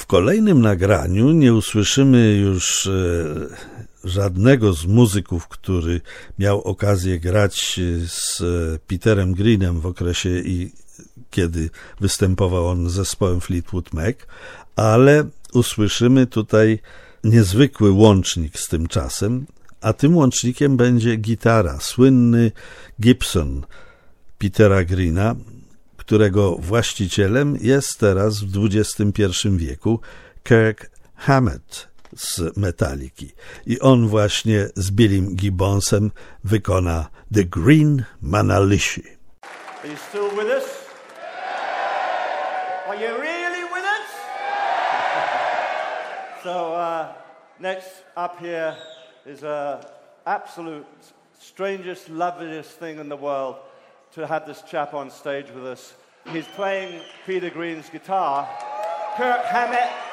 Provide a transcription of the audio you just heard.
kolejnym nagraniu nie usłyszymy już żadnego z muzyków, który miał okazję grać z Peterem Greenem w okresie, kiedy występował on z zespołem Fleetwood Mac, ale usłyszymy tutaj niezwykły łącznik z tym czasem, a tym łącznikiem będzie gitara, słynny Gibson Petera Greena, którego właścicielem jest teraz w XXI wieku Kirk Hammett z Metaliki. I on właśnie z Billym Gibbonsem wykona The Green Manalishi. Are you still with us? Are you really with us? So next up here is a absolute strangest, loveliest thing in the world to have this chap on stage with us. He's playing Peter Green's guitar. Kirk Hammett.